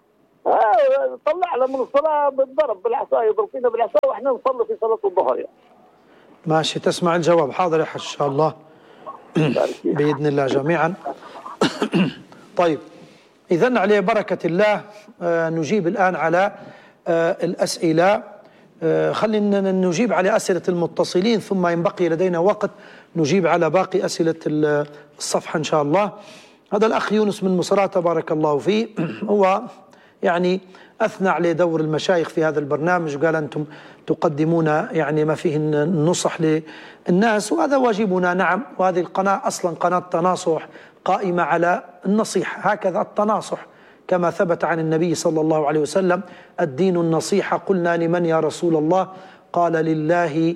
آه طلعنا من الصلاة بالضرب بالعصا، يضرب فينا بالعصا واحنا نصلي في صلاة الظهر يعني. ماشي. تسمع الجواب. حاضر يا حج إن شاء الله بإذن الله جميعا. طيب إذن عليه بركة الله آه نجيب الآن على آه الأسئلة. آه خلينا نجيب على أسئلة المتصلين، ثم ينبقي لدينا وقت نجيب على باقي أسئلة الصفحة إن شاء الله. هذا الأخ يونس من مصراتة بارك الله فيه، هو يعني أثنى عليه دور المشايخ في هذا البرنامج، وقال أنتم تقدمون يعني ما فيه النصح للناس، وهذا واجبنا. نعم. وهذه القناة أصلا قناة تناصح قائمة على النصيحة، هكذا التناصح كما ثبت عن النبي صلى الله عليه وسلم: الدين النصيحة. قلنا لمن يا رسول الله؟ قال لله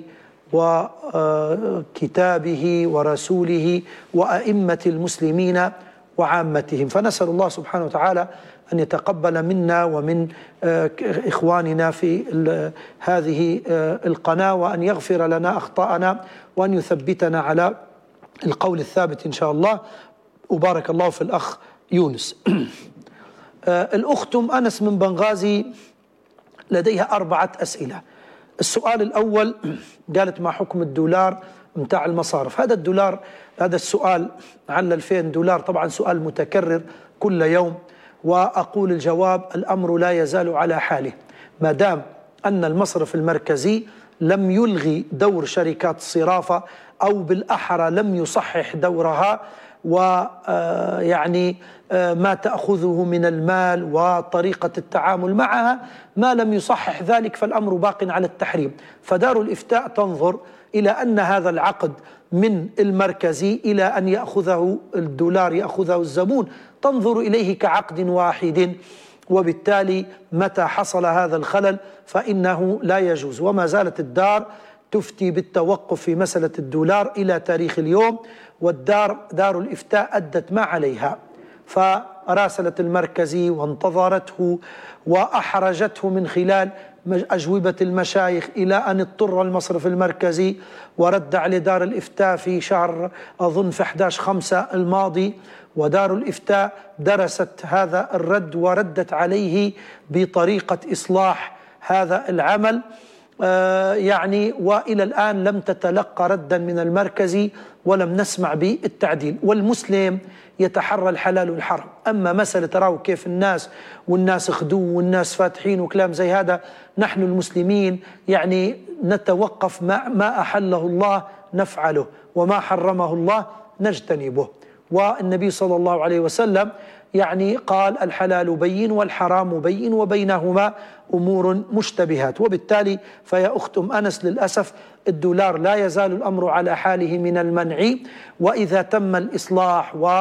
وكتابه ورسوله وأئمة المسلمين وعامتهم. فنسأل الله سبحانه وتعالى أن يتقبل منا ومن إخواننا في هذه القناة، وأن يغفر لنا أخطاءنا، وأن يثبتنا على القول الثابت إن شاء الله. وبارك الله في الأخ يونس. الأخت أم أنس من بنغازي لديها أربعة أسئلة. السؤال الأول قالت: ما حكم الدولار متاع المصارف؟ هذا الدولار، هذا السؤال عن ألفين دولار، طبعا سؤال متكرر كل يوم، وأقول الجواب: الأمر لا يزال على حاله ما دام أن المصرف المركزي لم يلغي دور شركات الصرافة، أو بالأحرى لم يصحح دورها، ويعني ما تأخذه من المال وطريقة التعامل معها ما لم يصحح ذلك، فالأمر باق على التحريم. فدار الإفتاء تنظر إلى أن هذا العقد من المركزي إلى أن يأخذه الدولار يأخذه الزبون، تنظر إليه كعقد واحد، وبالتالي متى حصل هذا الخلل فإنه لا يجوز. وما زالت الدار تفتي بالتوقف في مسألة الدولار إلى تاريخ اليوم، والدار دار الإفتاء أدت ما عليها، فراسلت المركزي وانتظرته وأحرجته من خلال أجوبة المشايخ إلى أن اضطر المصرف المركزي ورد على دار الإفتاء في شهر أظن في أحد عشر خمسة الماضي، ودار الإفتاء درست هذا الرد وردت عليه بطريقة إصلاح هذا العمل. آه يعني وإلى الآن لم تتلقى ردا من المركزي ولم نسمع بالتعديل. والمسلم يتحرى الحلال والحرام. أما مسألة راو كيف الناس والناس خدو والناس فاتحين وكلام زي هذا، نحن المسلمين يعني نتوقف مع ما أحله الله نفعله، وما حرمه الله نجتنبه. والنبي صلى الله عليه وسلم يعني قال: الحلال بين والحرام بين وبينهما أمور مشتبهات. وبالتالي فيا أخت أم أنس للأسف الدولار لا يزال الأمر على حاله من المنع، وإذا تم الإصلاح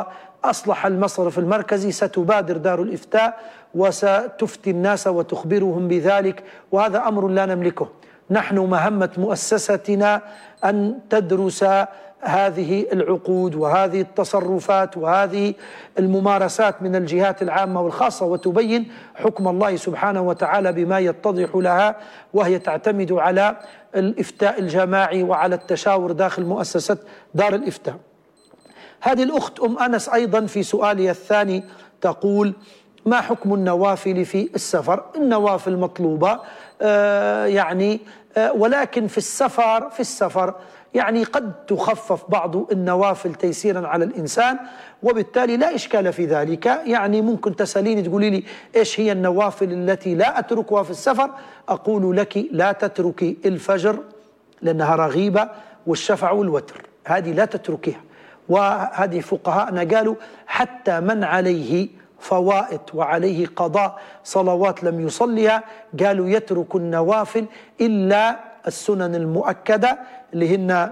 أصلح المصرف المركزي ستبادر دار الإفتاء وستفتي الناس وتخبرهم بذلك، وهذا أمر لا نملكه. نحن مهمة مؤسستنا أن تدرس هذه العقود وهذه التصرفات وهذه الممارسات من الجهات العامة والخاصة، وتبين حكم الله سبحانه وتعالى بما يتضح لها، وهي تعتمد على الإفتاء الجماعي وعلى التشاور داخل مؤسسة دار الإفتاء. هذه الأخت أم أنس أيضا في سؤالها الثاني تقول: ما حكم النوافل في السفر؟ النوافل مطلوبة آه يعني آه ولكن في السفر في السفر يعني قد تخفف بعض النوافل تيسيرا على الإنسان، وبالتالي لا إشكال في ذلك. يعني ممكن تسأليني تقولي لي إيش هي النوافل التي لا أتركها في السفر؟ أقول لك لا تتركي الفجر لأنها رغيبة، والشفع والوتر هذه لا تتركيها. وهذه فقهاءنا قالوا حتى من عليه فوائد وعليه قضاء صلوات لم يصليها قالوا يترك النوافل إلا السنن المؤكدة اللي هن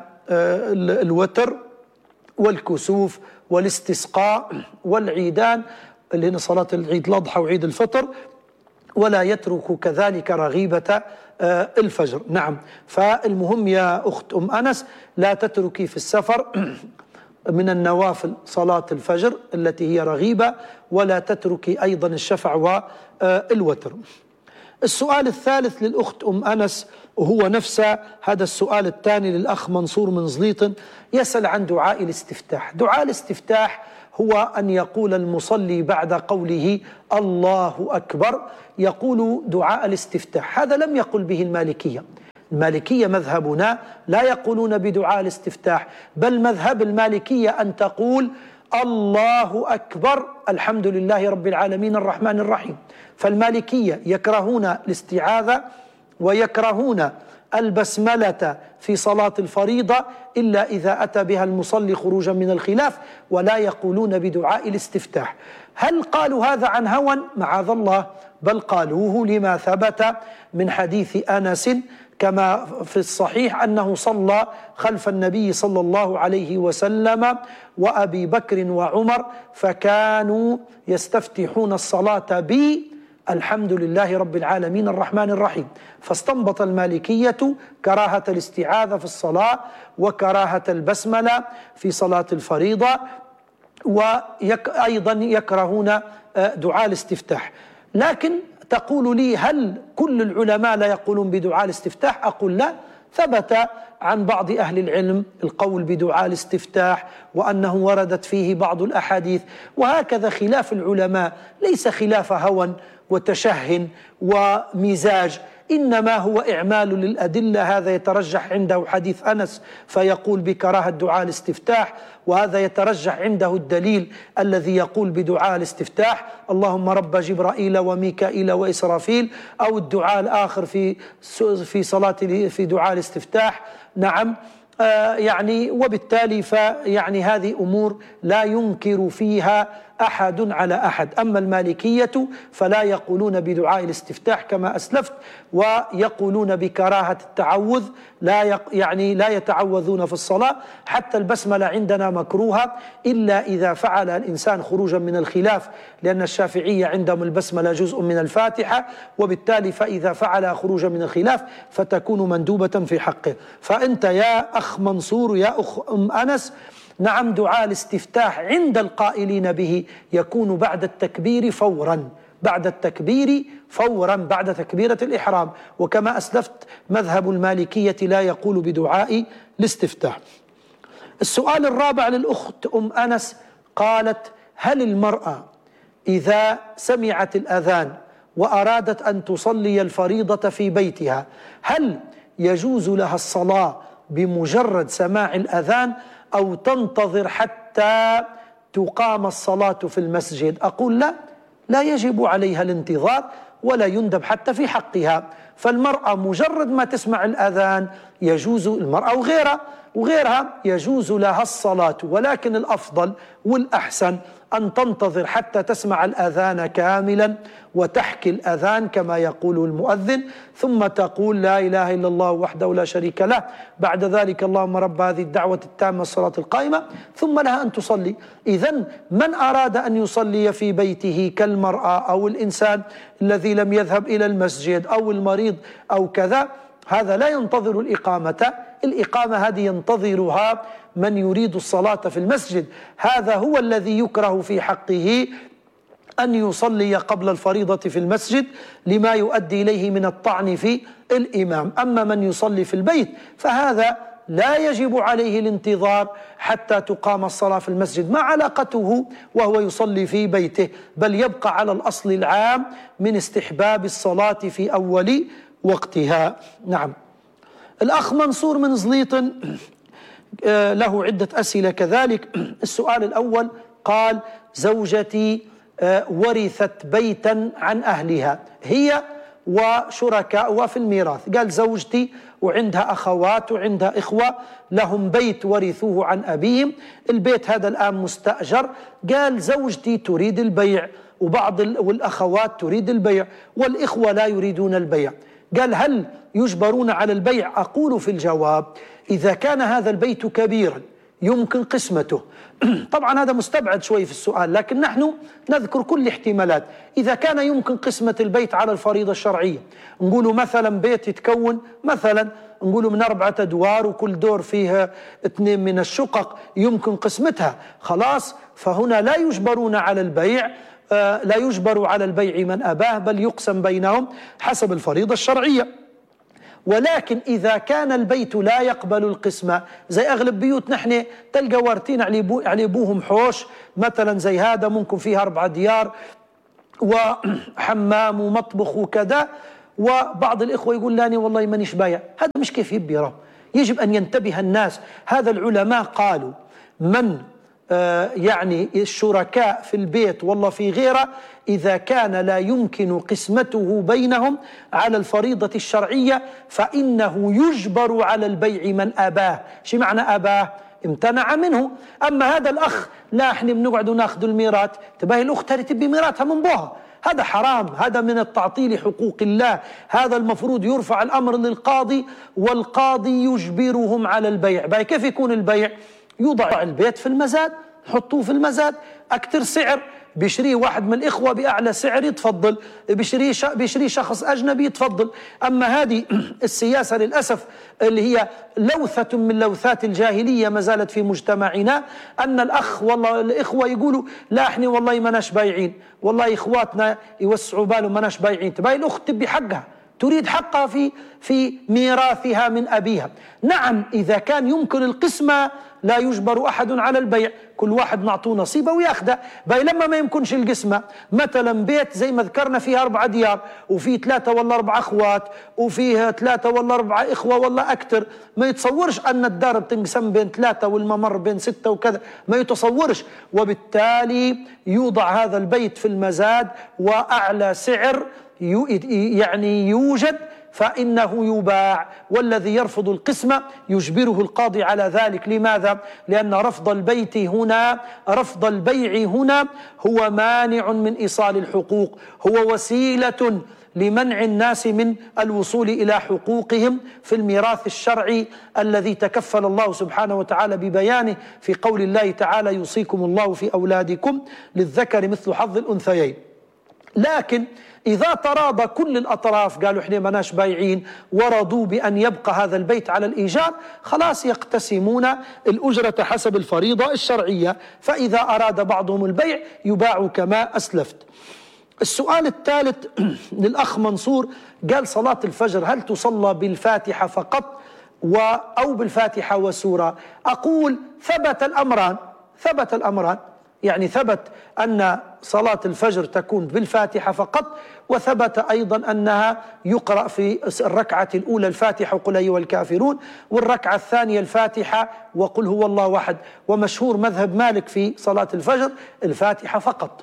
الوتر والكسوف والاستسقاء والعيدان اللي هن صلاة العيد الأضحى وعيد الفطر، ولا يترك كذلك رغيبة الفجر. نعم، فالمهم يا أخت أم أنس لا تتركي في السفر من النوافل صلاة الفجر التي هي رغيبة، ولا تتركي أيضا الشفع والوتر. السؤال الثالث للأخت أم أنس وهو نفس هذا السؤال الثاني للأخ منصور من زليط، يسأل عن دعاء الاستفتاح. دعاء الاستفتاح هو أن يقول المصلي بعد قوله الله أكبر يقول دعاء الاستفتاح. هذا لم يقل به المالكية. المالكية مذهبنا لا يقولون بدعاء الاستفتاح، بل مذهب المالكية أن تقول الله أكبر الحمد لله رب العالمين الرحمن الرحيم. فالمالكية يكرهون الاستعاذة ويكرهون البسملة في صلاة الفريضة إلا إذا أتى بها المصلي خروجا من الخلاف، ولا يقولون بدعاء الاستفتاح. هل قالوا هذا عن هوى؟ معاذ الله، بل قالوه لما ثبت من حديث أنس كما في الصحيح أنه صلى خلف النبي صلى الله عليه وسلم وأبي بكر وعمر فكانوا يستفتحون الصلاة بي الحمد لله رب العالمين الرحمن الرحيم. فاستنبط المالكية كراهة الاستعاذة في الصلاة وكراهة البسملة في صلاة الفريضة، وأيضا يكرهون دعاء الاستفتاح. لكن تقول لي هل كل العلماء لا يقولون بدعاء الاستفتاح؟ أقول لا، ثبت عن بعض أهل العلم القول بدعاء الاستفتاح وأنه وردت فيه بعض الأحاديث، وهكذا خلاف العلماء ليس خلاف هوى وتشه ومزاج، إنما هو إعمال للأدلة. هذا يترجح عنده حديث أنس فيقول بكراهة دعاء الاستفتاح، وهذا يترجح عنده الدليل الذي يقول بدعاء الاستفتاح اللهم رب جبرائيل وميكائيل وإسرافيل، أو الدعاء الآخر في في صلاة في دعاء الاستفتاح. نعم، آه يعني وبالتالي فيعني هذه أمور لا ينكر فيها أحد على أحد. أما المالكية فلا يقولون بدعاء الاستفتاح كما أسلفت، ويقولون بكراهة التعوذ، لا يق يعني لا يتعوذون في الصلاة. حتى البسملة عندنا مكروهة إلا إذا فعل الإنسان خروجا من الخلاف، لأن الشافعية عندهم البسملة جزء من الفاتحة، وبالتالي فإذا فعل خروجا من الخلاف فتكون مندوبة في حقه. فأنت يا أخ منصور يا أخ أم أنس، نعم، دعاء الاستفتاح عند القائلين به يكون بعد التكبير فورا، بعد التكبير فورا بعد تكبيرة الإحرام. وكما أسلفت مذهب المالكية لا يقول بدعاء الاستفتاح. السؤال الرابع للأخت أم أنس قالت: هل المرأة إذا سمعت الأذان وأرادت أن تصلي الفريضة في بيتها هل يجوز لها الصلاة بمجرد سماع الأذان أو تنتظر حتى تقام الصلاة في المسجد؟ أقول لا، لا يجب عليها الانتظار ولا يندب حتى في حقها. فالمرأة مجرد ما تسمع الأذان يجوز المرأة وغيرها وغيرها يجوز لها الصلاة، ولكن الأفضل والأحسن أن تنتظر حتى تسمع الأذان كاملا وتحكي الأذان كما يقول المؤذن، ثم تقول لا إله إلا الله وحده لا شريك له، بعد ذلك اللهم رب هذه الدعوة التامة الصلاة القائمة، ثم لها أن تصلي. إذن من أراد أن يصلي في بيته كالمرأة أو الإنسان الذي لم يذهب إلى المسجد أو المريض أو كذا، هذا لا ينتظر الإقامة، الإقامة هذه ينتظرها من يريد الصلاة في المسجد، هذا هو الذي يكره في حقه أن يصلي قبل الفريضة في المسجد لما يؤدي إليه من الطعن في الإمام. أما من يصلي في البيت فهذا لا يجب عليه الانتظار حتى تقام الصلاة في المسجد، ما علاقته وهو يصلي في بيته، بل يبقى على الأصل العام من استحباب الصلاة في أول وقتها. نعم. الأخ منصور من زليطن له عدة أسئلة كذلك. السؤال الأول قال: زوجتي ورثت بيتا عن أهلها، هي وشركاء في الميراث. قال زوجتي وعندها أخوات وعندها إخوة لهم بيت ورثوه عن أبيهم، البيت هذا الآن مستأجر. قال زوجتي تريد البيع وبعض والأخوات تريد البيع والإخوة لا يريدون البيع، قال هل يجبرون على البيع؟ أقول في الجواب: إذا كان هذا البيت كبيرا يمكن قسمته طبعا هذا مستبعد شوي في السؤال، لكن نحن نذكر كل الاحتمالات. إذا كان يمكن قسمة البيت على الفريضة الشرعية، نقولوا مثلا بيت يتكون مثلا نقولوا من أربعة أدوار وكل دور فيها اثنين من الشقق يمكن قسمتها، خلاص فهنا لا يجبرون على البيع، آه لا يجبر على البيع من أباه، بل يقسم بينهم حسب الفريضة الشرعية. ولكن إذا كان البيت لا يقبل القسمة، زي أغلب بيوت نحن تلقى وارتين على أبوهم حوش مثلا زي هذا ممكن فيها أربعة ديار وحمام ومطبخ وكذا، وبعض الإخوة يقول لاني والله مانيش بايع، هذا مش كيف يبيره، يجب أن ينتبه الناس. هذا العلماء قالوا من آه يعني الشركاء في البيت والله في غيره، إذا كان لا يمكن قسمته بينهم على الفريضة الشرعية فإنه يجبر على البيع من أباه. شو معنى أباه؟ امتنع منه. أما هذا الأخ لا احنا بنقعد وناخذ الميراث، تباهي الأخت تبي ميراثها من بوها، هذا حرام، هذا من التعطيل حقوق الله، هذا المفروض يرفع الأمر للقاضي والقاضي يجبرهم على البيع. باي كيف يكون البيع؟ يوضع البيت في المزاد، حطوه في المزاد، أكتر سعر بيشريه واحد من الإخوة بأعلى سعر يتفضل، بيشريه بيشريه شخص أجنبي يتفضل. أما هذه السياسة للأسف اللي هي لوثة من لوثات الجاهلية ما زالت في مجتمعنا، أن الأخ والله الإخوة يقولوا لا احنا والله مناش بايعين، والله إخواتنا يوسعوا بالهم مناش بايعين، تباي الأخت تبي حقها، تريد حقها في في ميراثها من أبيها. نعم إذا كان يمكن القسمة لا يجبر أحد على البيع، كل واحد نعطوه نصيبه وياخده. باي لما ما يمكنش القسمة، مثلا بيت زي ما ذكرنا فيه أربعة ديار وفيه ثلاثة ولا أربعة أخوات وفيه ثلاثة ولا أربعة إخوة ولا أكثر، ما يتصورش أن الدار بتنقسم بين ثلاثة والممر بين ستة وكذا، ما يتصورش. وبالتالي يوضع هذا البيت في المزاد وأعلى سعر يعني يوجد فإنه يباع، والذي يرفض القسمة يجبره القاضي على ذلك. لماذا؟ لأن رفض البيت هنا رفض البيع هنا هو مانع من إيصال الحقوق، هو وسيلة لمنع الناس من الوصول إلى حقوقهم في الميراث الشرعي الذي تكفل الله سبحانه وتعالى ببيانه في قول الله تعالى: يوصيكم الله في أولادكم للذكر مثل حظ الأنثيين. لكن إذا تراضى كل الأطراف قالوا إحنا مناش بايعين ورضوا بأن يبقى هذا البيت على الإيجار، خلاص يقتسمون الأجرة حسب الفريضة الشرعية، فإذا أراد بعضهم البيع يباع كما أسلفت. السؤال الثالث للأخ منصور قال: صلاة الفجر هل تصلى بالفاتحة فقط و أو بالفاتحة وسورة؟ أقول ثبت الأمران، ثبت الأمران، يعني ثبت أن صلاة الفجر تكون بالفاتحة فقط، وثبت أيضا أنها يقرأ في الركعة الأولى الفاتحة وقل أيها الكافرون، والركعة الثانية الفاتحة وقل هو الله أحد. ومشهور مذهب مالك في صلاة الفجر الفاتحة فقط،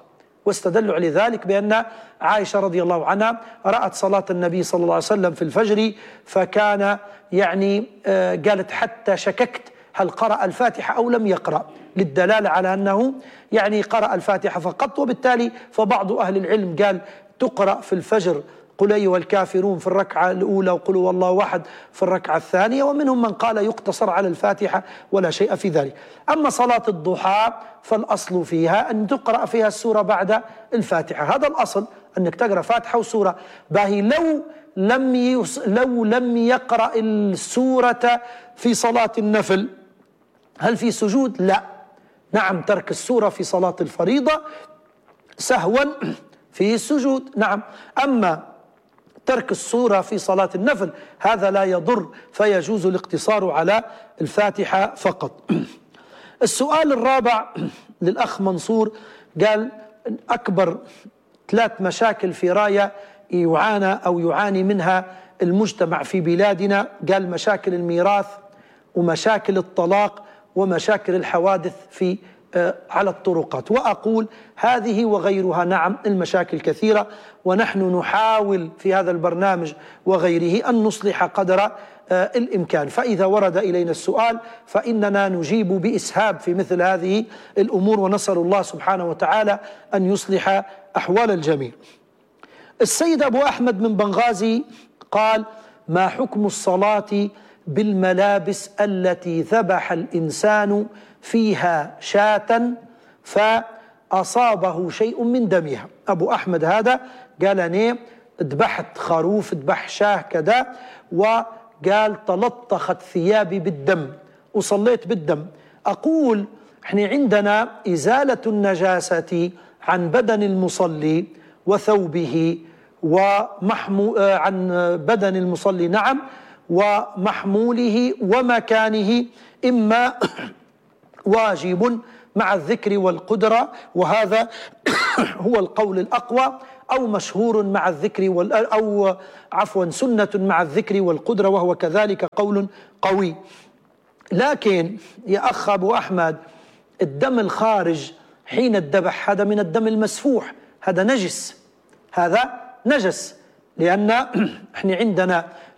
واستدلوا على ذلك بأن عائشة رضي الله عنها رأت صلاة النبي صلى الله عليه وسلم في الفجر، فكان يعني قالت حتى شككت هل قرأ الفاتحة أو لم يقرأ، للدلالة على أنه يعني قرأ الفاتحة فقط. وبالتالي فبعض أهل العلم قال تقرأ في الفجر قل أيها الكافرون في الركعة الأولى وقل هو الله أحد في الركعة الثانية، ومنهم من قال يقتصر على الفاتحة ولا شيء في ذلك. أما صلاة الضحى فالأصل فيها أن تقرأ فيها السورة بعد الفاتحة، هذا الأصل أنك تقرأ فاتحة وسورة. باهي لو لم يس لو لم يقرأ السورة في صلاة النفل هل في سجود؟ لا، نعم، ترك السورة في صلاة الفريضة سهوا فيه السجود، نعم. أما ترك السورة في صلاة النفل هذا لا يضر، فيجوز الاقتصار على الفاتحة فقط. السؤال الرابع للأخ منصور، قال أكبر ثلاث مشاكل في راية يعانى أو يعاني منها المجتمع في بلادنا، قال مشاكل الميراث ومشاكل الطلاق ومشاكل الحوادث في على الطرقات. وأقول هذه وغيرها نعم المشاكل كثيرة، ونحن نحاول في هذا البرنامج وغيره أن نصلح قدر الإمكان، فإذا ورد إلينا السؤال فإننا نجيب بإسهاب في مثل هذه الأمور، ونسأل الله سبحانه وتعالى أن يصلح أحوال الجميع. السيد أبو أحمد من بنغازي قال ما حكم الصلاة بالملابس التي ذبح الإنسان فيها شاة فأصابه شيء من دمها؟ أبو أحمد هذا قال أنا ذبحت خروف، ذبح شاه كذا، وقال تلطخت ثيابي بالدم وصليت بالدم. أقول احنا عندنا إزالة النجاسة عن بدن المصلي وثوبه ومحمو عن بدن المصلي نعم ومحموله ومكانه إما واجب مع الذكر والقدرة، وهذا هو القول الأقوى، أو مشهور مع الذكر وال أو عفوا سنة مع الذكر والقدرة، وهو كذلك قول قوي. لكن يا أخ أبو أحمد الدم الخارج حين الذبح هذا من الدم المسفوح، هذا نجس، هذا نجس، لأن احنا عندنا